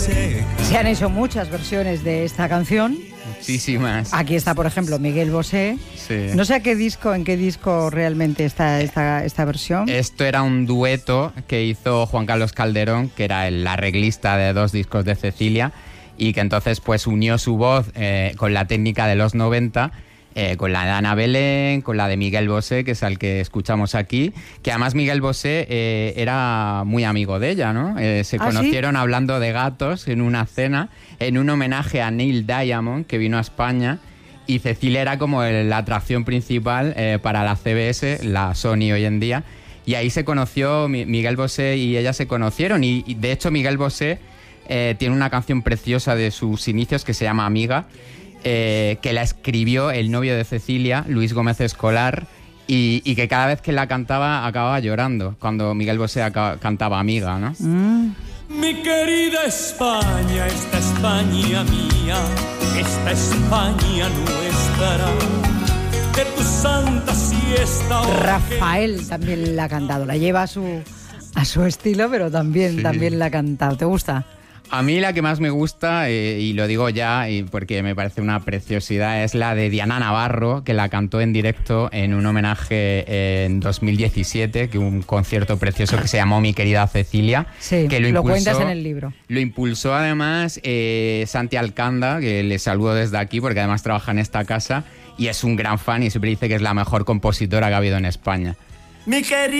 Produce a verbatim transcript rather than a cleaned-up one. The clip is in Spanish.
Se han hecho muchas versiones de esta canción. Muchísimas. Aquí está, por ejemplo, Miguel Bosé. Sí. No sé a qué disco, en qué disco realmente está esta, esta versión. Esto era un dueto que hizo Juan Carlos Calderón, que era el arreglista de dos discos de Cecilia, y que entonces pues unió su voz eh, con la técnica de los noventa, eh, con la de Ana Belén, con la de Miguel Bosé, que es el que escuchamos aquí, que además Miguel Bosé eh, era muy amigo de ella, ¿no? Eh, se ¿Ah, conocieron sí? hablando de gatos en una cena, en un homenaje a Neil Diamond, que vino a España, y Cecilia era como el- la atracción principal eh, para la C B S, la Sony hoy en día, y ahí se conoció, Mi- Miguel Bosé y ella se conocieron, y, y de hecho Miguel Bosé eh, tiene una canción preciosa de sus inicios que se llama Amiga, eh, que la escribió el novio de Cecilia, Luis Gómez Escolar, y, y que cada vez que la cantaba acababa llorando, cuando Miguel Bosé aca- cantaba Amiga, ¿no? Mm. Mi querida España, esta España mía, esta España nuestra, de tu santa siesta. oh, Rafael también la ha cantado. La lleva a su, a su estilo, pero también, Sí. también la ha cantado. ¿Te gusta? A mí la que más me gusta, eh, y lo digo ya y porque me parece una preciosidad, es la de Diana Navarro, que la cantó en directo en un homenaje eh, en dos mil diecisiete, que un concierto precioso que se llamó Mi querida Cecilia. Sí, que lo, lo impulsó- cuentas en el libro. Lo impulsó además eh, Santi Alcanda, que le saludo desde aquí porque además trabaja en esta casa y es un gran fan y siempre dice que es la mejor compositora que ha habido en España. Mi querida